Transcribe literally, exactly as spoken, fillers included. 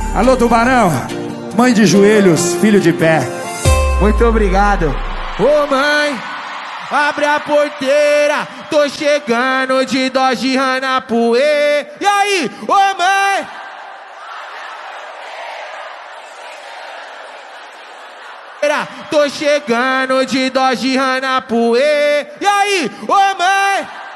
Alô, Tubarão, mãe de joelhos, filho de pé. Muito obrigado. Ô mãe, abre a porteira, tô chegando de Dodge Ranapuê. E aí, ô mãe? Tô chegando de Dodge Ranapuê. E aí, ô mãe?